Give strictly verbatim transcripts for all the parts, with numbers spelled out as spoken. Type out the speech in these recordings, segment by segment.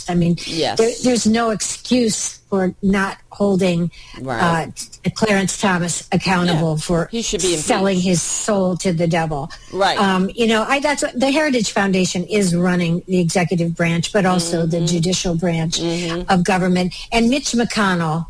Thomas. I mean, yes. there, there's no excuse for not holding right. uh, Clarence Thomas accountable yeah. for he should be selling his soul to the devil. Right. Um, you know, I, that's what, the Heritage Foundation is running the executive branch, but also mm-hmm. the judicial branch mm-hmm. of government. And Mitch McConnell,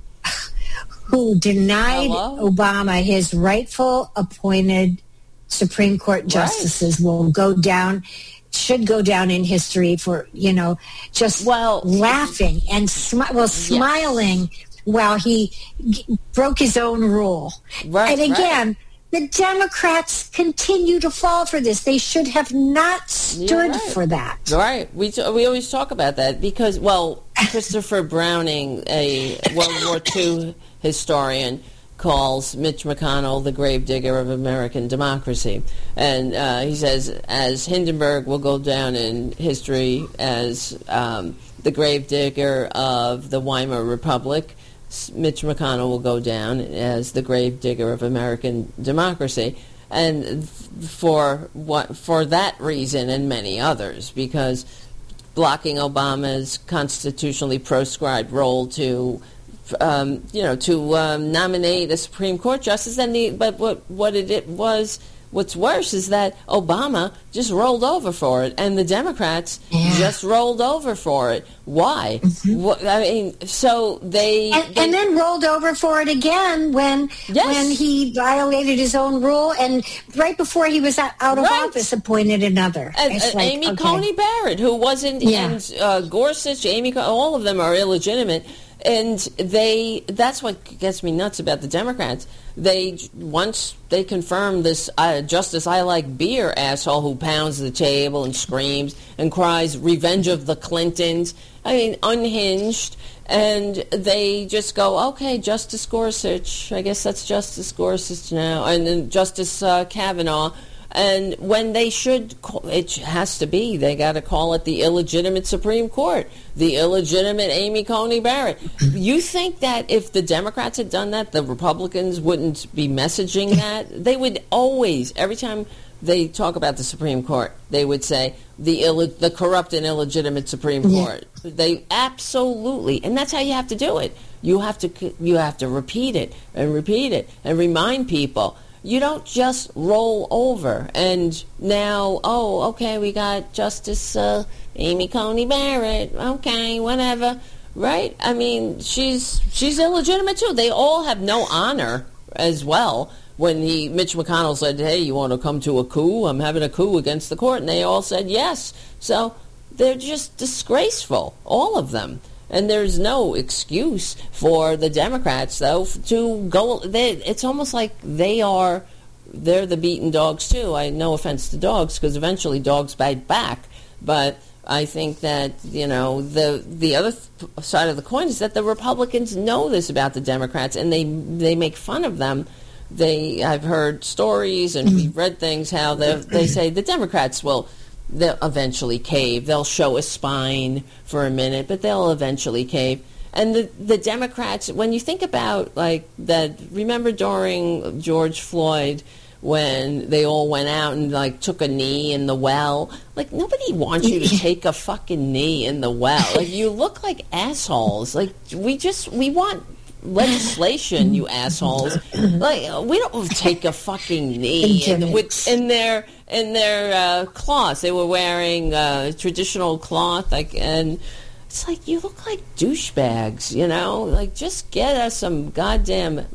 who denied Hello? Obama his rightful appointed Supreme Court justices, right. will go down, should go down in history for, you know, just well, laughing and smi- well, smiling yes. while he g- broke his own rule. Right, and again, right. the Democrats continue to fall for this. They should have not stood right. for that. Right. We t- we always talk about that because, well, Christopher Browning, a World War Two historian, calls Mitch McConnell the gravedigger of American democracy. And uh, he says, as Hindenburg will go down in history as um, the gravedigger of the Weimar Republic, Mitch McConnell will go down as the gravedigger of American democracy. And for what, for that reason and many others, because blocking Obama's constitutionally proscribed role to Um, you know, to um, nominate a Supreme Court justice. And the, but what what it, it was, what's worse is that Obama just rolled over for it, and the Democrats yeah. just rolled over for it. Why? Mm-hmm. What, I mean, so they and, they and then rolled over for it again when yes. when he violated his own rule, and right before he was out of right. office, appointed another. And, uh, like, Amy okay. Coney Barrett, who wasn't, yeah. and uh, Gorsuch, Amy, all of them are illegitimate. And they, that's what gets me nuts about the Democrats. They, once they confirm this uh, Justice I Like Beer asshole who pounds the table and screams and cries, revenge of the Clintons, I mean, unhinged, and they just go, okay, Justice Gorsuch, I guess that's Justice Gorsuch now, and then Justice uh, Kavanaugh. And when they should, call, it has to be, they got to call it the illegitimate Supreme Court, the illegitimate Amy Coney Barrett. You think that if the Democrats had done that, the Republicans wouldn't be messaging that? They would always, every time they talk about the Supreme Court, they would say the Ill- the corrupt and illegitimate Supreme Court. Yeah. They absolutely, and that's how you have to do it. You have to you have to repeat it and repeat it and remind people. You don't just roll over and now, oh, okay, we got Justice uh, Amy Coney Barrett, okay, whatever, right? I mean, she's she's illegitimate too. They all have no honor as well. When he, Mitch McConnell said, hey, you want to come to a coup? I'm having a coup against the court. And they all said yes. So they're just disgraceful, all of them. And there's no excuse for the Democrats, though, to go. They, it's almost like they are, they're the beaten dogs, too. I no offense to dogs, because eventually dogs bite back. But I think that, you know, the the other th- side of the coin is that the Republicans know this about the Democrats, and they they make fun of them. They, I've heard stories and we've read things how they they say the Democrats will. They'll eventually cave. They'll show a spine for a minute, but they'll eventually cave. And the the Democrats, when you think about, like, that, remember during George Floyd when they all went out and, like, took a knee in the well? Like, nobody wants you to take a fucking knee in the well. Like, you look like assholes. Like, we just, we want legislation, you assholes. Like, we don't take a fucking knee in, with, in their in their uh, cloth. They were wearing uh, traditional cloth, like, and it's like, you look like douchebags, you know. Like, just get us some goddamn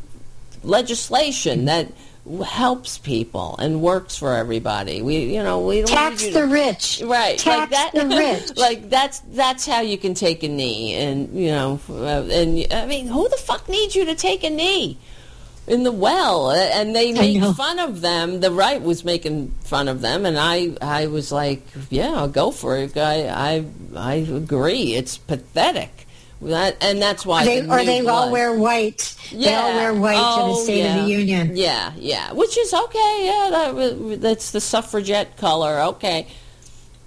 legislation that helps people and works for everybody. We, you know, we don't tax need you the to, rich, right? Tax like that, the rich. Like that's that's how you can take a knee, and you know, uh, and I mean, who the fuck needs you to take a knee in the well? And they make fun of them. The right was making fun of them, and I, I was like, yeah, I'll go for it. I, I, I agree. It's pathetic. That, and that's why they, the or they blood. all wear white. Yeah. They all wear white oh, to the State yeah. of the Union. Yeah, yeah, which is okay. Yeah, that, that's the suffragette color. Okay,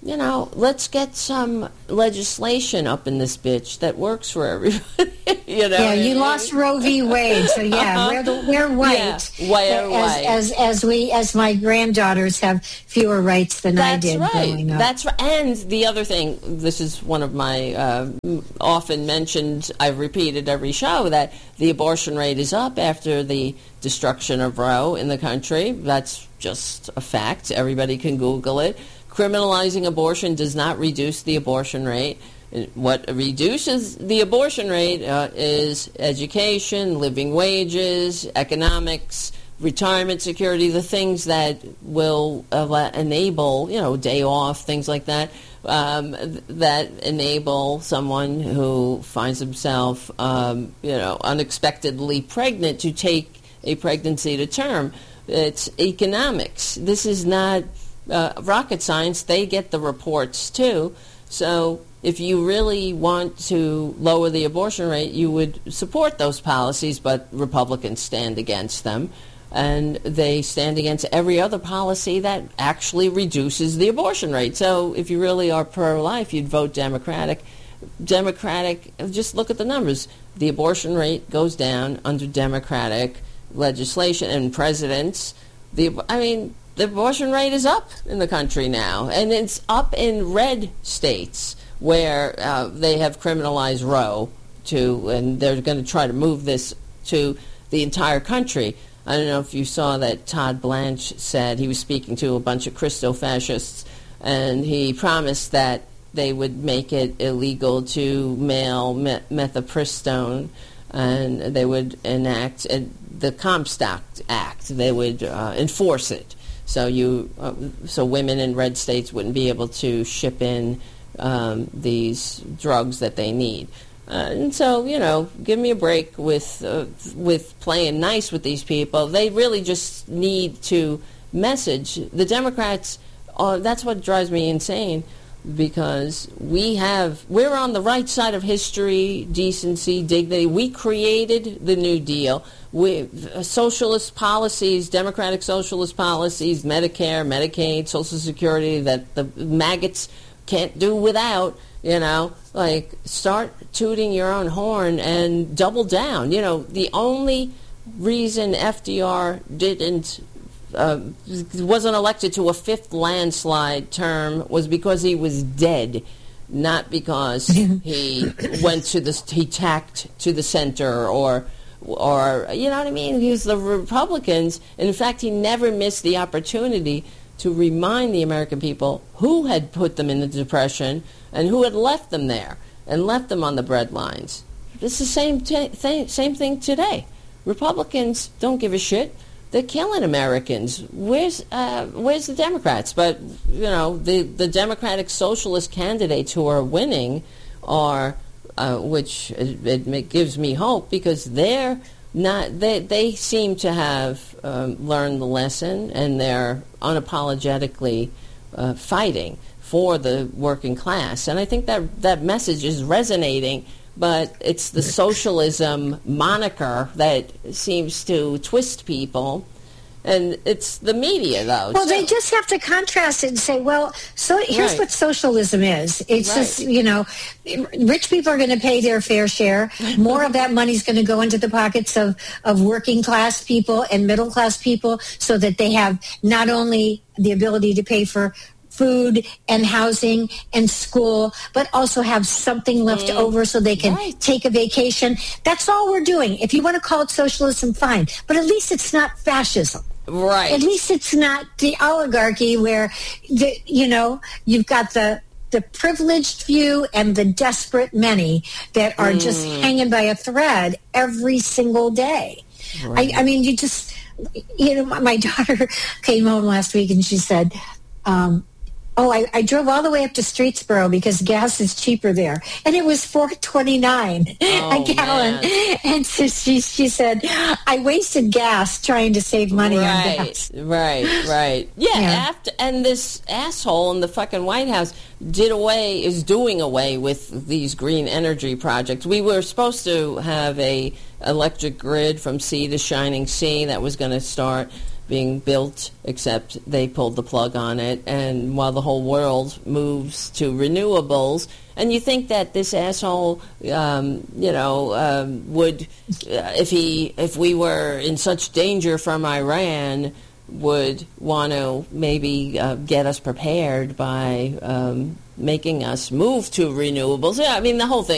you know, let's get some legislation up in this bitch that works for everybody. you know, yeah, you lost Roe v. Wade, so yeah, we're the, we're white. Yeah, we're as, white. As as we as my granddaughters have fewer rights than That's I did right. growing up. That's right. And the other thing, this is one of my uh, often mentioned. I've repeated every show that the abortion rate is up after the destruction of Roe in the country. That's just a fact. Everybody can Google it. Criminalizing abortion does not reduce the abortion rate. What reduces the abortion rate uh, is education, living wages, economics, retirement security, the things that will uh, enable, you know, day off, things like that, um, that enable someone who finds himself, um, you know, unexpectedly pregnant to take a pregnancy to term. It's economics. This is not uh, rocket science. They get the reports too. So if you really want to lower the abortion rate, you would support those policies, but Republicans stand against them. And they stand against every other policy that actually reduces the abortion rate. So if you really are pro-life, you'd vote Democratic. Democratic, just look at the numbers. The abortion rate goes down under Democratic legislation and presidents. The I mean, the abortion rate is up in the country now, and it's up in red states where uh, they have criminalized Roe to, and they're going to try to move this to the entire country. I don't know if you saw that Todd Blanche said he was speaking to a bunch of Christo-fascists, and he promised that they would make it illegal to mail met- methopristone, and they would enact uh, the Comstock Act. They would uh, enforce it, so you, uh, so women in red states wouldn't be able to ship in um, these drugs that they need. Uh, and so, you know, give me a break with uh, with playing nice with these people. They really just need to message. The Democrats, uh, that's what drives me insane, because we have, we're on the right side of history, decency, dignity. We created the New Deal. We, uh, socialist policies, democratic socialist policies, Medicare, Medicaid, Social Security, that the maggots can't do without. You know, like, start tooting your own horn and double down. You know, the only reason F D R didn't, uh, wasn't elected to a fifth landslide term was because he was dead, not because he went to the, he tacked to the center or, or, you know what I mean? He was the Republicans. And in fact, he never missed the opportunity to remind the American people who had put them in the Depression and who had left them there and left them on the breadlines. It's the same t- th- same thing today. Republicans don't give a shit. They're killing Americans. Where's uh, where's the Democrats? But, you know, the, the Democratic Socialist candidates who are winning are, uh, which it, it gives me hope, because they're not, they, they seem to have um, learned the lesson, and they're unapologetically uh, fighting for the working class. And I think that that message is resonating, but it's the socialism moniker that seems to twist people. And it's the media, though. Well, too. They just have to contrast it and say, well, so here's Right. what socialism is. It's Right. just, you know, rich people are going to pay their fair share. More of that money is going to go into the pockets of, of working class people and middle class people, so that they have not only the ability to pay for food and housing and school, but also have something left mm. over so they can right. take a vacation. That's all we're doing. If you want to call it socialism, fine. But at least it's not fascism. Right. At least it's not the oligarchy where, the, you know, you've got the the privileged few and the desperate many that are mm. just hanging by a thread every single day. Right. I, I mean, you just, you know, my daughter came home last week and she said, um, oh, I, I drove all the way up to Streetsboro because gas is cheaper there. And it was four twenty-nine oh, a gallon. Man. And so she, she said, I wasted gas trying to save money right, on gas. Right, right. Yeah, yeah. After, and this asshole in the fucking White House did away, is doing away with these green energy projects. We were supposed to have a electric grid from sea to shining sea that was going to start being built, except they pulled the plug on it, and while the whole world moves to renewables. And you think that this asshole, um, you know, um, would, uh, if he, if we were in such danger from Iran, would want to maybe uh, get us prepared by um, making us move to renewables. Yeah, I mean, the whole thing